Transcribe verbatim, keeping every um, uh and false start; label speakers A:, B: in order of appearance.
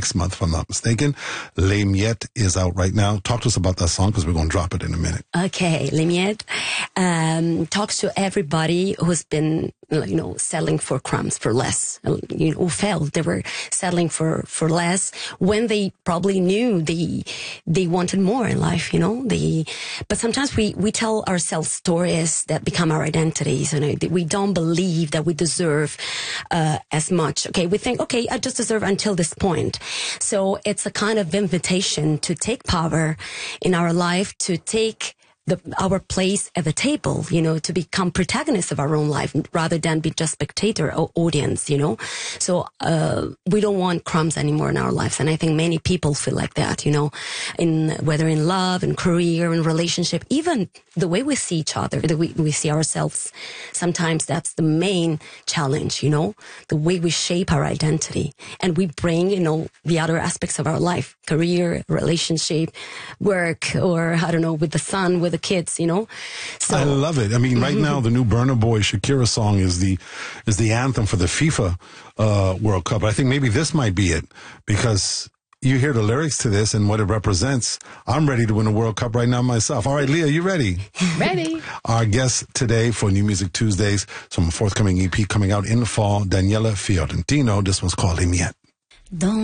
A: next month, if I'm not mistaken. Les Miettes is out right now. Talk to us about that song because we're going to drop it in a minute.
B: Okay, Les Miettes um, talks to everybody who's been, you know, settling for crumbs, for less, you know, who felt they were settling for, for less when they probably knew they, they wanted more in life, you know, they, but sometimes we, we tell ourselves stories that become our identities, you know, we don't believe that we deserve, uh, as much. Okay. We think, okay, I just deserve until this point. So it's a kind of invitation to take power in our life, to take The, our place at the table, you know, to become protagonists of our own life rather than be just spectator or audience, you know. So, uh, we don't want crumbs anymore in our lives. And I think many people feel like that, you know, in, whether in love, in career, in relationship, even the way we see each other, the way we see ourselves. Sometimes that's the main challenge, you know, the way we shape our identity and we bring, you know, the other aspects of our life, career, relationship, work, or I don't know, with the son, with the kids, you know. So
A: I love it. I mean, right now the new Burna Boy Shakira song is the is the anthem for the FIFA uh, World Cup. I think maybe this might be it because you hear the lyrics to this and what it represents. I'm ready to win a World Cup right now myself. All right, Leah, you ready?
C: Ready.
A: Our guest today for New Music Tuesdays, some forthcoming E P coming out in the fall, Daniela Fiorentino. This one's called Les Miettes.